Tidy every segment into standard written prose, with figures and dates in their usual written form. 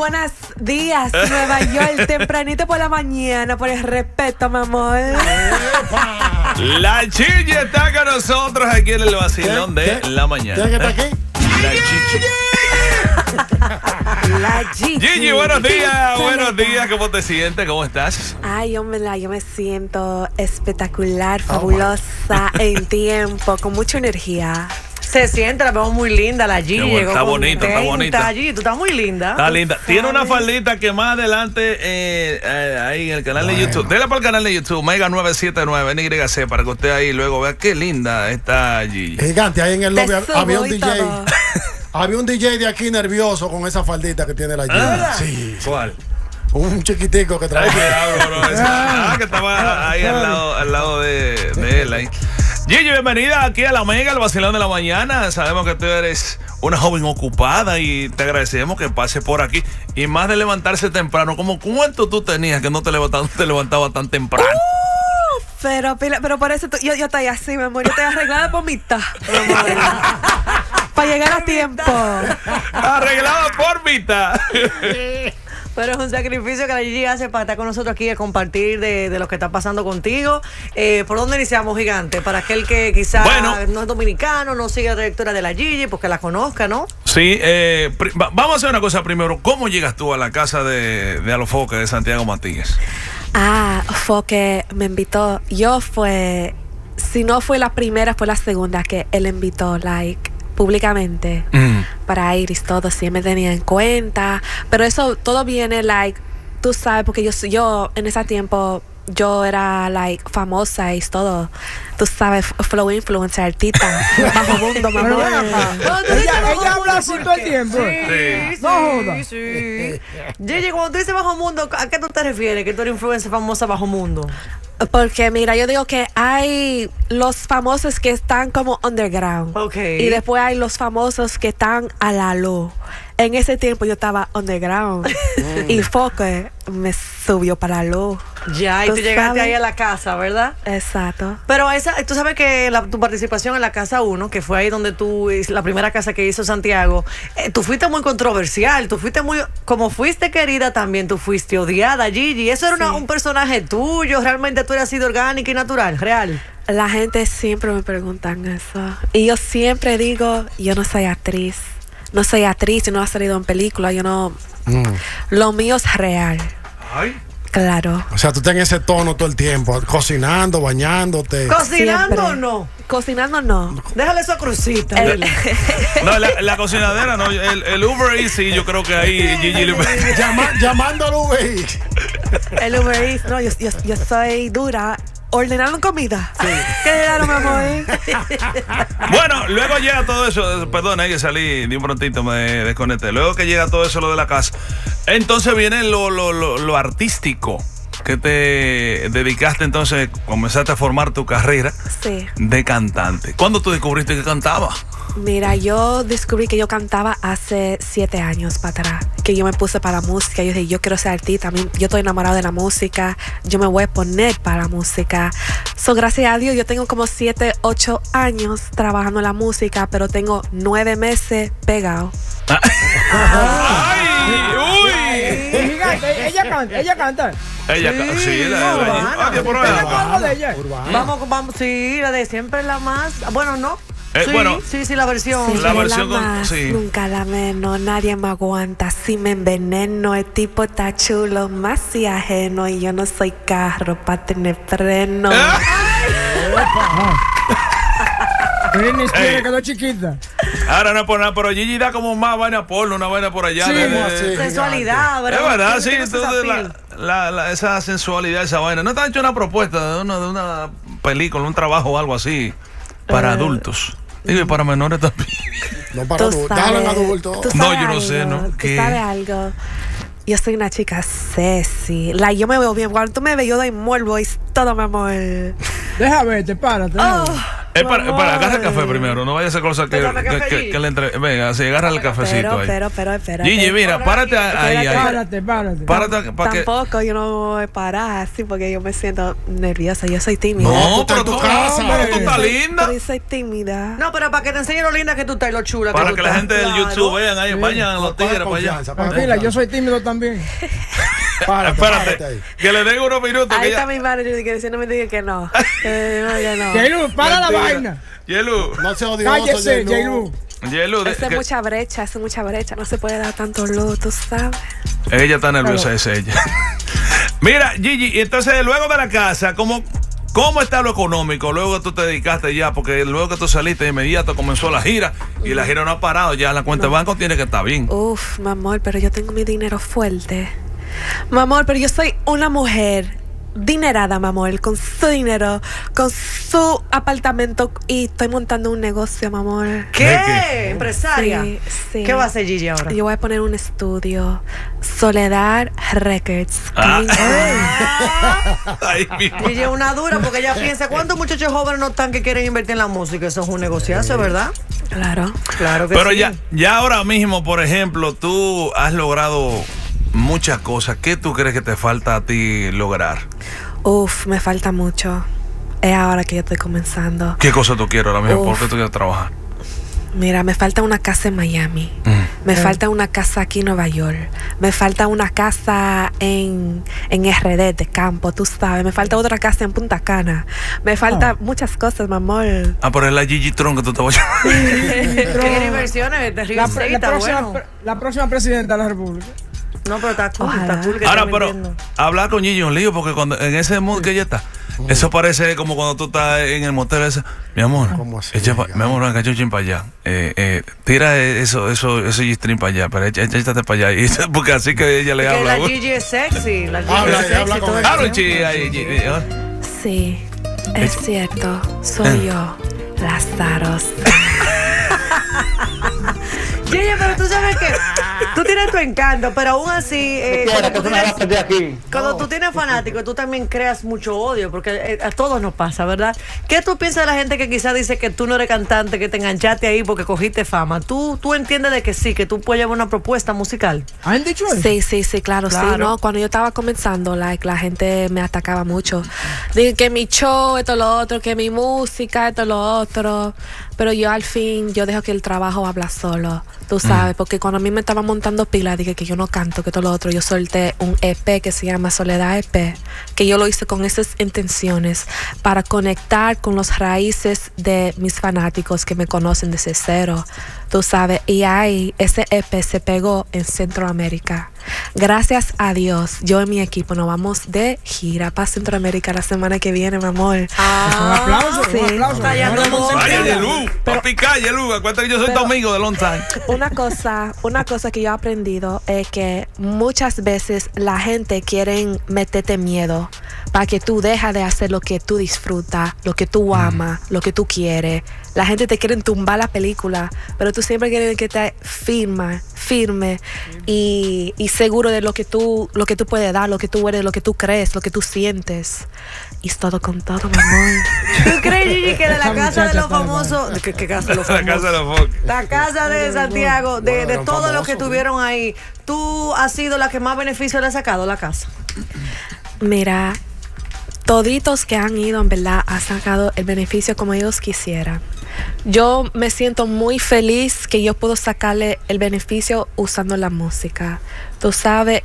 buenos días, Nueva York, tempranito por la mañana, por el respeto, mi amor. La Chichi está con nosotros aquí en el vacilón de la mañana. ¿Quién está aquí? La Chichi. La Gigi. Gigi, buenos días, ¿cómo te sientes? ¿Cómo estás? Ay, yo me siento espectacular, fabulosa, en tiempo, con mucha energía. Se siente, la vemos muy linda, la Gigi. Bueno, está bonita, está bonita. Gigi, tú estás muy linda. Está linda. Tiene una faldita que más adelante ahí en el canal de YouTube. Dele para el canal de YouTube, Mega 979, NYC, para que usted ahí luego vea qué linda está Gigi. Gigante, ahí en el lobby había un DJ. Todo. Había un DJ de aquí nervioso con esa faldita que tiene la Gigi. Sí. ¿Cuál? Un chiquitico que Ay, trae. cuidado, que estaba ahí al lado de él ahí. Gigi, bienvenida aquí a la Mega, el vacilón de la mañana. Sabemos que tú eres una joven ocupada y te agradecemos que pase por aquí. Y más de levantarse temprano, ¿cómo cuánto tú tenías que no te levantabas tan temprano? Pero por eso yo estoy así, mi amor. Yo estoy arreglada por mitad. Para llegar a tiempo. Arreglada por mitad. Pero es un sacrificio que la Gigi hace para estar con nosotros aquí y compartir de lo que está pasando contigo. ¿Por dónde iniciamos, gigante? Para aquel que quizás no es dominicano, no sigue la trayectoria de la Gigi, pues que la conozca, ¿no? Sí, vamos a hacer una cosa primero. ¿Cómo llegas tú a la casa de Alofoque de Santiago Matías? Fue que me invitó. Si no fue la primera, fue la segunda que él invitó, públicamente para ir y todo, sí me tenía en cuenta, pero eso todo viene, tú sabes, porque yo en ese tiempo yo era famosa y todo, tú sabes, flow influencer, artista, bajo mundo, mamá. Ella habla así todo el tiempo. Sí. No jodas. Sí. Gigi, cuando tú dices bajo mundo, ¿a qué tú te refieres? Que tú eres influencer famosa bajo mundo. Porque mira, yo digo que hay los famosos que están como underground. Okay. Y después hay los famosos que están a la luz. En ese tiempo yo estaba underground. Y Foque me subió para la luz. Ya, y tú llegaste ahí a la casa, ¿verdad? Exacto. Pero tú sabes que tu participación en la Casa 1, que fue ahí donde la primera casa que hizo Santiago, tú fuiste muy controversial, como fuiste querida también, tú fuiste odiada, Gigi. Eso era un personaje tuyo, realmente tú eras así de orgánica y natural, real. La gente siempre me preguntan eso. Y yo siempre digo, yo no soy actriz. No soy actriz, yo no he salido en película, yo no... Lo mío es real. Ay. Claro. O sea, tú estás en ese tono todo el tiempo, cocinando, bañándote. ¿Cocinando Siempre. o no? Cocinando no. Déjale esa crucita. No, la cocinadera no, el Uber Eats, sí, yo creo que ahí Gigi Llamando al Uber Eats. El Uber Eats, no, yo soy dura. Ordenando comida. Sí. Claro, mi amor. Bueno, luego llega todo eso. Perdón, que salí de un prontito, me desconecté. Luego que llega todo eso, lo de la casa. Entonces viene lo artístico. Que te dedicaste entonces, comenzaste a formar tu carrera de cantante. ¿Cuándo tú descubriste que cantaba? Mira, yo descubrí que yo cantaba hace 7 años para atrás, que yo me puse para la música. Yo dije, yo quiero ser artista, yo estoy enamorado de la música, yo me voy a poner para la música. Gracias a Dios, yo tengo como 7, 8 años trabajando en la música, pero tengo 9 meses pegado. ¡Ay! ¡Uy! Ella canta. Sí, Vamos, sí, la de siempre la más. Bueno, no. Sí, la versión. Sí, la versión nunca la menos, nadie me aguanta. Si me enveneno, el tipo está chulo, más si ajeno. Y yo no soy carro para tener freno. Britney Spears quedó chiquita. Ahora no es por nada, pero Gigi da como más vaina porno, una vaina por allá. Sensualidad, ¿verdad? Es verdad, sí. Entonces, esa sensualidad, esa vaina. ¿No te han hecho una propuesta de una película, un trabajo o algo así para adultos? Digo, y para menores también. No para adultos. Déjalo en adultos. No, yo no sé, ¿no? ¿Tú sabes algo? Yo soy una chica sexy. Yo me veo bien. Cuando tú me ves, yo doy morbo y todo, mi amor. Deja verte, párate. Para, agarra el café primero. No vaya a hacer cosas que le entre. Venga, así, agarra el cafecito ahí. Pero, espera. Gigi, mira, párate ahí. Párate. Tampoco yo no me voy a parar así porque yo me siento nerviosa. Yo soy tímida. No, pero tú estás linda. Yo soy tímida. No, pero para que te enseñe lo linda que tú estás y lo chula que Para tú que la estás. gente del YouTube vean ahí, vayan a los tigres para allá. Tranquila, yo soy tímido también. Espérate, que le den unos minutos. Ahí está mi manager diciéndome que no. Yelu, para la vaina. Yelu. No se odioso, Cállese, Yelu. Yelu. Hace mucha brecha. No se puede dar tanto luz, tú sabes. Ella está nerviosa, es ella. Mira, Gigi, y entonces luego de la casa, ¿cómo está lo económico? Luego que tú te dedicaste ya, porque luego que tú saliste de inmediato comenzó la gira y la gira no ha parado, ya la cuenta de banco tiene que estar bien. Uf, mi amor, pero yo tengo mi dinero fuerte. Mi amor, pero yo soy una mujer dinerada, mi amor, con su dinero, con su apartamento y estoy montando un negocio, mi amor. ¿Qué? ¿Empresaria? Sí. ¿Qué va a hacer Gigi ahora? Yo voy a poner un estudio, Soledad Records. Ay, Gigi es una dura porque ella piensa, ¿cuántos muchachos jóvenes no están que quieren invertir en la música? Eso es un negociazo, ¿verdad? Claro que pero sí. ya ahora mismo, por ejemplo, tú has logrado muchas cosas. ¿Qué tú crees que te falta a ti lograr? Uf, me falta mucho. Es ahora que yo estoy comenzando. ¿Qué cosa tú quieres ahora mismo? ¿Por qué tú quieres trabajar? Mira, me falta una casa en Miami. Me falta una casa aquí en Nueva York. Me falta una casa en RD de campo, tú sabes. Me falta otra casa en Punta Cana. Me falta muchas cosas, mi amor. Pero es la Gigi Tron que tú te vas a Tiene inversiones de la próxima presidenta de la República. No, pero está cool que ahora, esté pero mintiendo. hablar con Gigi es un lío porque cuando en ese mood que ella está, eso parece como cuando tú estás en el motel ese. Mi amor, ¿Cómo así? mi amor, venga, chin para allá. Tira ese G-string para allá, pero échate para allá. Porque así que ella le habla. La Gigi es sexy. La Gigi Habla, es sexy. habla con todo el ella. Claro, tiempo. Gigi. Sí, es cierto. Soy yo, Lazaros. Gigi, pero tú sabes que tú tienes tu encanto, pero aún así, cuando tú tienes fanáticos, tú también creas mucho odio, porque a todos nos pasa, ¿verdad? ¿Qué tú piensas de la gente que quizás dice que tú no eres cantante, que te enganchaste ahí porque cogiste fama? ¿Tú entiendes de que sí, que tú puedes llevar una propuesta musical? ¿Han dicho eso? Sí, claro. Sí, no. Cuando yo estaba comenzando, la gente me atacaba mucho. Dije que mi show, esto, lo otro, que mi música, esto, lo otro. Pero yo al fin, yo dejo que el trabajo habla solo. Tú sabes, porque cuando a mí me estaba montando pila, dije que yo no canto, que todo lo otro. Yo solté un EP que se llama Soledad EP, que yo lo hice con esas intenciones para conectar con las raíces de mis fanáticos que me conocen desde cero. Tú sabes, y ahí ese EP se pegó en Centroamérica. Gracias a Dios, yo y mi equipo nos vamos de gira para Centroamérica la semana que viene, mi amor. Un aplauso, sí. un aplauso. Vaya, Yelu, papi, Yelu, acuérdate que yo soy tu amigo de long time. Una cosa que yo he aprendido es que muchas veces la gente quiere meterte miedo para que tú dejas de hacer lo que tú disfrutas, lo que tú amas, lo que tú quieres. La gente te quiere tumbar la película, pero tú siempre quieres que estés firme y seguro de lo que tú puedes dar, lo que tú eres, lo que tú crees, lo que tú sientes. Y es todo con todo, mi amor. ¿Tú crees, Gigi, que de la casa de los famosos... ¿Qué casa de los famosos? La casa de los Fox. La casa de Santiago, de todos los que tuvieron ahí, ¿tú has sido la que más beneficio le ha sacado la casa? Mira, toditos que han ido, en verdad, han sacado el beneficio como ellos quisieran. Yo me siento muy feliz que yo puedo sacarle el beneficio usando la música, tú sabes,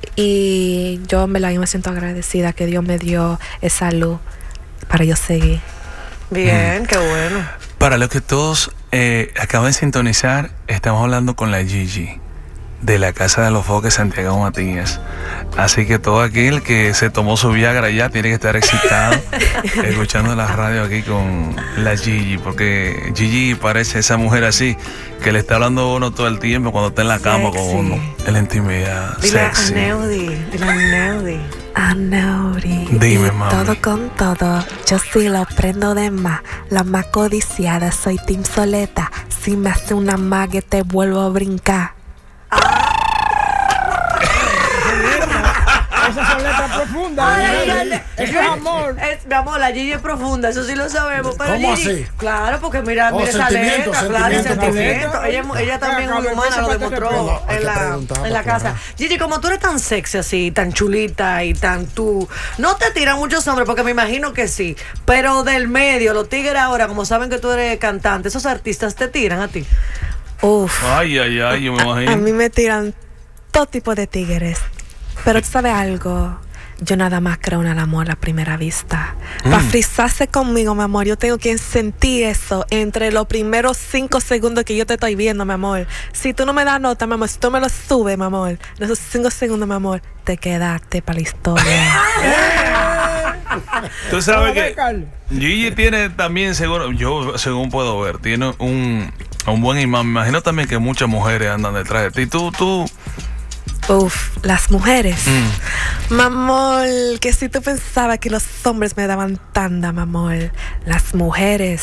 y yo en verdad yo me siento agradecida que Dios me dio esa luz para yo seguir. Bien, qué bueno. Para los que todos acaban de sintonizar, estamos hablando con la Gigi de la Casa de los Foques Santiago Matías. Así que todo aquel que se tomó su Viagra ya tiene que estar excitado escuchando la radio aquí con la Gigi, porque Gigi parece esa mujer así que le está hablando a uno todo el tiempo cuando está en la cama con uno, en la intimidad. Dile a Sexy. Neudi. Y Dime, mami. todo con todo, yo sí lo prendo de más. La más codiciada, soy Team Soleta. Si me hace una mague te vuelvo a brincar. Esas son letras profunda. Eso es amor. Mi amor, la Gigi es profunda, eso sí lo sabemos. Pero ¿Cómo Gigi, así? Claro, porque mira esa sentimiento, letra, claro, y sentimiento sentimiento. Ella también muy humana, lo demostró en la casa. Gigi, como tú eres tan sexy así, tan chulita y tan tú, no te tiran muchos hombres, porque me imagino que sí, pero del medio, los tigres ahora, como saben que tú eres cantante, esos artistas te tiran a ti. Uf. Ay, yo me imagino. A mí me tiran todo tipo de tigres. Pero tú sabes algo, yo nada más creo en el amor a primera vista. Para frisarse conmigo, mi amor, yo tengo que sentir eso entre los primeros 5 segundos que yo te estoy viendo, mi amor. Si tú no me das nota, mi amor, si tú me lo subes, mi amor, en esos 5 segundos, mi amor, te quedaste para la historia. Tú sabes que Gigi tiene también, seguro, yo según puedo ver, tiene un buen imán. Me imagino también que muchas mujeres andan detrás de ti. Tú. Uf, las mujeres. Mi amor, que si tú pensabas que los hombres me daban tanda, mi amor, las mujeres.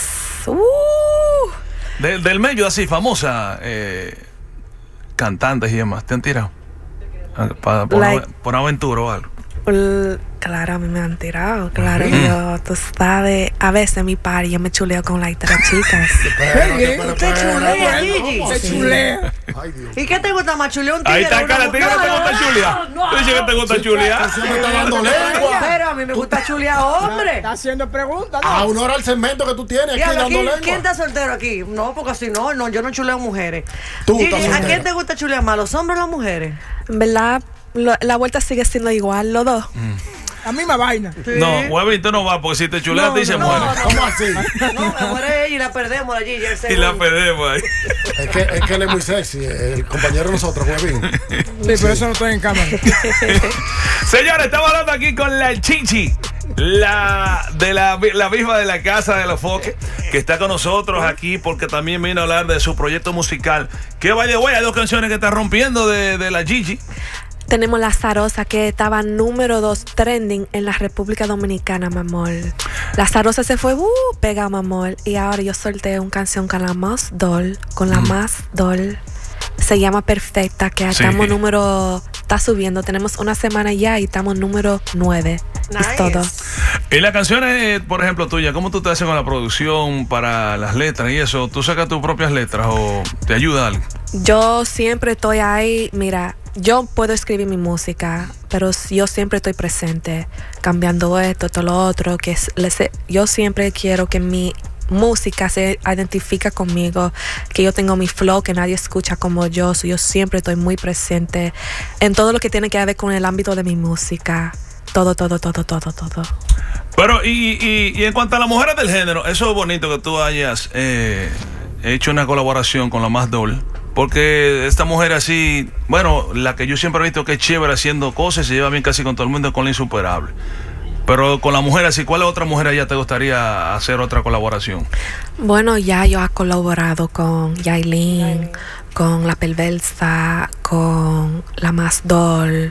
Del medio así, famosa, cantantes y demás, ¿te han tirado? Por aventura o algo. Claro, a mí me han tirado, claro. Yo, tú sabes, a veces en mi party yo me chuleo con las 3 chicas. ¿Qué chulea, Gigi? Se chulea. Ay, Dios. ¿Y qué te gusta más, chulea? Ahí está, cara, tigre, ¿te gusta chulear? Tú dices que te gusta chulear. Se me está dando lengua. Pero a mí me gusta chulear, hombre. Está haciendo preguntas, ¿no? A honor al segmento que tú tienes aquí Diablo, dando lengua. ¿quién está soltero aquí? No, porque si no, yo no chuleo mujeres. Tú Gigi, estás ¿a soltera. quién te gusta chulear más, los hombres o las mujeres? En verdad, la vuelta sigue siendo igual, los dos. La misma vaina. No, huevín, tú no vas, porque si te chuleas, te se muere. ¿Cómo así? No, me muere ella y la perdemos, la Gigi. Y la perdemos ahí. Es que él es muy sexy, el compañero de nosotros, huevín. Sí, por eso no estoy en cámara. Señores, estamos hablando aquí con la Chichi, la misma de la Casa de los Foques, que está con nosotros aquí porque también vino a hablar de su proyecto musical. Que vaya, hay 2 canciones que está rompiendo de la Gigi. Tenemos La Zarosa, que estaba número 2 trending en la República Dominicana, mi amor. La Zarosa se fue pega, mi amor. Y ahora yo solté una canción con la más doll, se llama Perfecta, que estamos está subiendo. Tenemos una semana ya y estamos número 9. Nice. Es todo. Y las canciones, por ejemplo, tuya, ¿cómo tú te haces con la producción para las letras y eso? ¿Tú sacas tus propias letras o te ayuda alguien? Yo siempre estoy ahí, mira, yo puedo escribir mi música, pero yo siempre estoy presente, cambiando esto, todo lo otro, yo siempre quiero que mi música se identifica conmigo, que yo tengo mi flow, que nadie escucha como yo siempre estoy muy presente en todo lo que tiene que ver con el ámbito de mi música, todo. Pero, y en cuanto a las mujeres del género, eso es bonito que tú hayas hecho una colaboración con la Más Doll. Porque esta mujer así, bueno, la que yo siempre he visto que es chévere haciendo cosas, se lleva bien casi con todo el mundo, con la Insuperable. Pero con la mujer así, ¿cuál otra mujer allá te gustaría hacer otra colaboración? Bueno, ya yo he colaborado con Yailin, con La Perversa, con la Más Doll.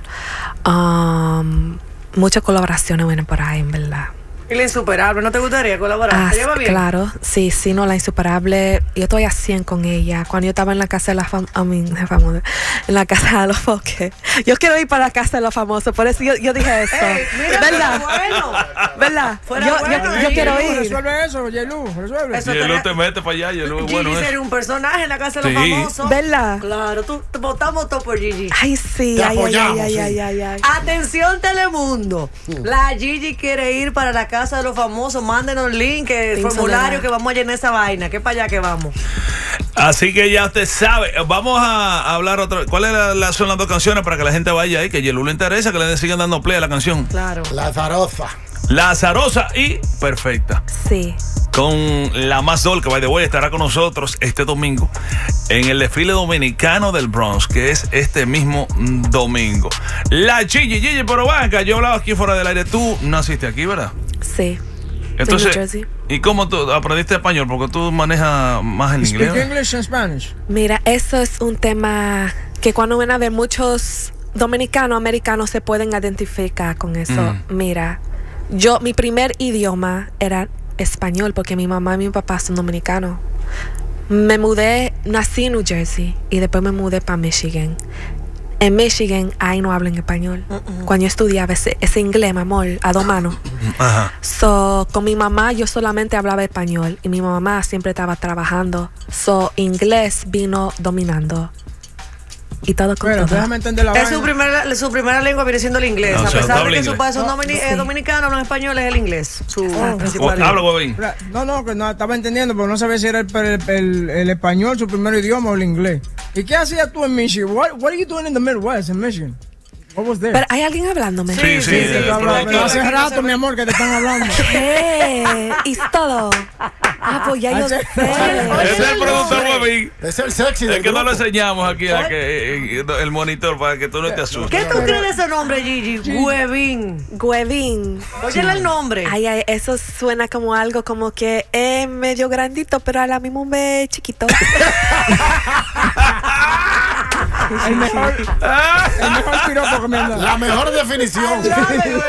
Muchas colaboraciones vienen por ahí, en verdad. ¿Y la Insuperable? ¿No te gustaría colaborar? ¿Te lleva bien? Claro, sí, no, la Insuperable, yo estoy a 100 con ella. Cuando yo estaba en la casa de en la casa de los Foques, yo quiero ir para la casa de los famosos, por eso yo dije eso. Mira, ¿verdad? bueno. ¿Verdad? Yo quiero ir. Resuelve eso, Yelu, resuelve. Eso Yelu te mete para allá, Yelu es bueno. Gigi sería un personaje en la casa de los Sí. famosos. ¿Verdad? Claro, te votamos todo por Gigi. Ay, sí, Te ay. apoyamos, Atención, Telemundo. La Gigi quiere ir para la casa de los famosos. Mándenos link, el Team formulario Soledad. que vamos a llenar esa vaina. Que para allá que vamos. Así que ya usted sabe. Vamos a hablar otra vez. ¿Cuáles son las 2 canciones para que la gente vaya ahí? Que a Yelu le interesa, que le sigan dando play a la canción. Claro. La Zarosa. La Zarosa y Perfecta. Sí. Con la Más Doll, que by the way estará con nosotros este domingo en el desfile dominicano del Bronx, que es este mismo domingo. La Gigi, pero venga, yo hablaba aquí fuera del aire. Tú naciste aquí, ¿verdad? Sí. Entonces, en New Jersey. ¿y cómo tú aprendiste español? Porque tú manejas más el inglés. Speak English and Spanish. Mira, eso es un tema que cuando ven a ver muchos dominicanos, americanos se pueden identificar con eso. Mira, mi primer idioma era español porque mi mamá y mi papá son dominicanos. Nací en New Jersey y después me mudé para Michigan. En Michigan, ahí no hablan español. Cuando yo estudiaba ese inglés, mi amor, a dos manos. Ajá. So, con mi mamá yo solamente hablaba español y mi mamá siempre estaba trabajando. So, inglés vino dominando. Y todo con Bueno, todo. déjame entender la Es vaina. su primera lengua viene siendo el inglés. No, A o sea, pesar de habla que sus inglés. padres son dominicanos, hablan español, es el inglés. Su principal Habla, lengua. huevín. No, que no estaba entendiendo, pero no sabía si era el español su primer idioma o el inglés. ¿Y qué hacías tú en Michigan? What are you doing in the Midwest in Michigan? What was there? Pero hay alguien hablándome. Sí, sí. Pero hace rato, mi amor, que te están hablando. ¿Qué? Y todo. Pues ya yo sé. Ese es el productor huevín. Es el sexy del Es que no lo grupo. enseñamos aquí el monitor para que tú no te asustes. ¿Qué tú crees de ese nombre, Gigi? Huevín. Guevín. Óyele el nombre. Ay, eso suena como algo como que es medio grandito, pero a la misma vez chiquito. El mejor piropo que me han dado. La mejor definición. No,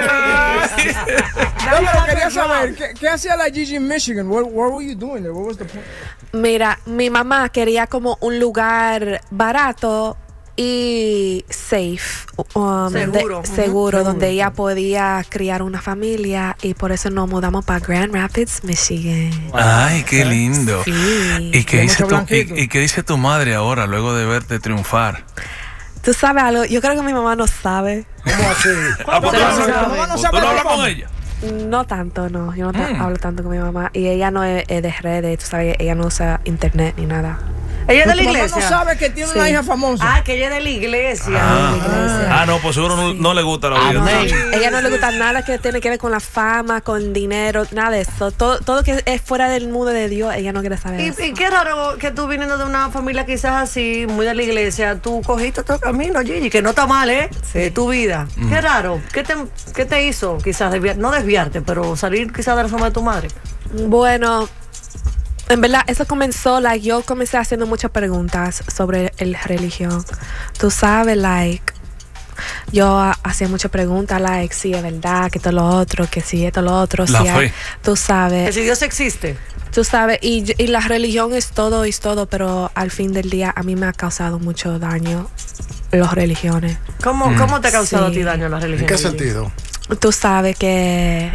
pero quería saber, ¿qué hacía la Gigi en Michigan? What were you doing there? What was the point? Mira, mi mamá quería como un lugar barato y safe. Seguro, donde ella podía criar una familia y por eso nos mudamos para Grand Rapids, Michigan. Ay, qué lindo. Sí. ¿Y qué, dice mucho blanquito. y qué dice tu madre ahora, luego de verte triunfar? ¿Tú sabes algo? Yo creo que mi mamá no sabe. ¿Cómo así? Ah, pues Sí, tú sí, no sí. hablas con ella. No tanto, no. Yo no hablo tanto con mi mamá. Y ella no es de redes, tú sabes, ella no usa internet ni nada. Ella es de la Tu mamá iglesia. no sabe que tiene una Sí. hija famosa. Ah, que ella es de la iglesia. No, pues seguro no le gusta la vida. Ella no le gusta nada que tiene que ver con la fama, con dinero, nada de eso. Todo que es fuera del mundo de Dios, ella no quiere saber eso. Y qué raro que tú viniendo de una familia quizás así, muy de la iglesia, tú cogiste otro camino, Gigi, que no está mal, ¿eh? De tu vida. Qué raro. ¿Qué te hizo quizás no desviarte, pero salir quizás de la forma de tu madre? Bueno, en verdad, eso comenzó, yo comencé haciendo muchas preguntas sobre la religión. Tú sabes, yo hacía muchas preguntas, si es verdad, que todo lo otro, que si esto, lo otro. La si fe. Tú Que sabes, si Dios existe. y la religión es todo, pero al fin del día a mí me ha causado mucho daño las religiones. ¿Cómo te ha causado a ti Sí. daño la religión? ¿En qué Gigi? sentido? Tú sabes que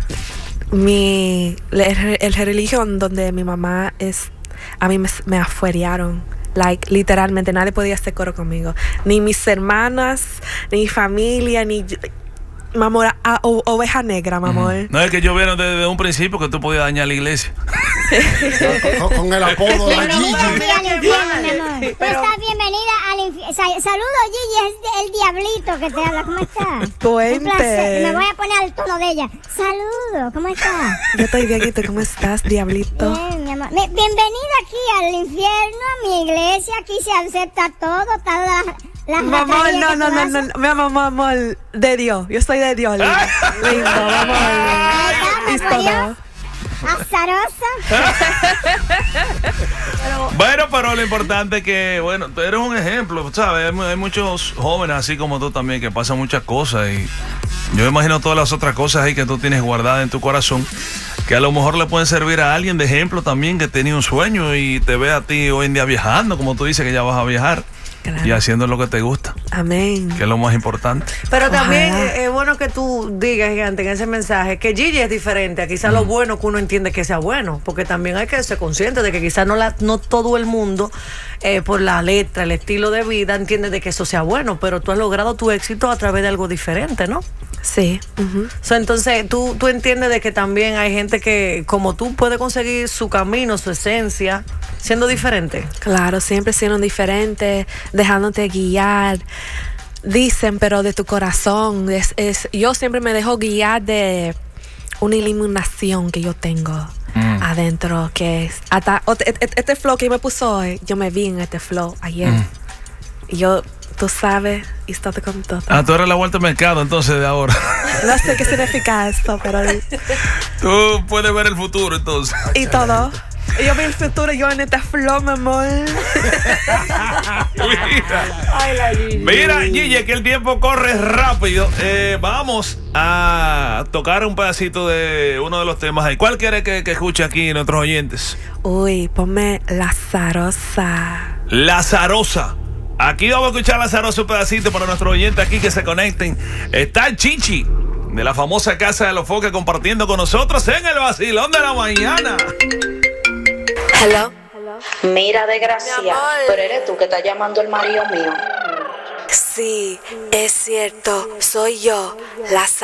el religión donde mi mamá es, a mí me afuerearon. Literalmente nadie podía hacer coro conmigo. Ni mis hermanas, ni mi familia, ni mi amor, oveja negra, mi amor. No, es que yo vieron desde un principio que tú podías dañar la iglesia. Con el apodo de la Gigi. Al infierno, mi amor. Tú estás bienvenida al infierno. Saludos, Gigi, es el diablito que te habla. ¿Cómo estás? Cuente. Un placer. Me voy a poner al tono de ella. Saludos, ¿cómo estás? Yo estoy bien, ¿y tú cómo estás, diablito? Bien, mi amor. Bienvenida aquí al infierno, a mi iglesia. Aquí se acepta todo, todas las Mi amor, batallas que tú haces. no, mi amor, de Dios. Yo soy de Dios. Lindo, mi amor. Ay, Y dame, por todo. Dios. Azarosa. Bueno, pero lo importante es que, bueno, tú eres un ejemplo, ¿sabes? Hay muchos jóvenes así como tú también que pasan muchas cosas y yo imagino todas las otras cosas ahí que tú tienes guardadas en tu corazón que a lo mejor le pueden servir a alguien de ejemplo también que tenía un sueño y te ve a ti hoy en día viajando, como tú dices que ya vas a viajar. Claro. Y haciendo lo que te gusta, Amén. que es lo más importante. Pero también Ojalá. es bueno que tú digas, gigante, en ese mensaje, que Gigi es diferente a quizás lo bueno que uno entiende que sea bueno, porque también hay que ser consciente de que quizás no todo el mundo, por la letra, el estilo de vida, entiende de que eso sea bueno, pero tú has logrado tu éxito a través de algo diferente, ¿no? Sí. Ujú. Entonces, tú entiendes de que también hay gente que, como tú, puede conseguir su camino, su esencia, siendo diferente. Claro, siempre siendo diferente, dejándote guiar. Dicen, pero de tu corazón. Yo siempre me dejo guiar de una iluminación que yo tengo adentro, que es hasta este flow que me puso hoy, yo me vi en este flow ayer. Y yo, tú sabes, y estoy con todo. Tú eres la vuelta al mercado entonces de ahora. No sé qué significa esto, pero Tú puedes ver el futuro entonces. y todo. Y yo vi el futuro, yo en este flow, mi amor. Mira, Gigi, que el tiempo corre rápido. Vamos a tocar un pedacito de uno de los temas ahí. ¿Cuál quiere que escuche aquí nuestros oyentes? Uy, ponme Lazarosa. Lazarosa. Aquí vamos a escuchar a azaroso pedacito para nuestros oyentes aquí que se conecten. Está el Chichi de la famosa Casa de los Foques compartiendo con nosotros en el vacilón de la mañana. Hello. Mira, desgracia, pero eres tú que estás llamando el marido mío. Sí, es cierto, soy yo, la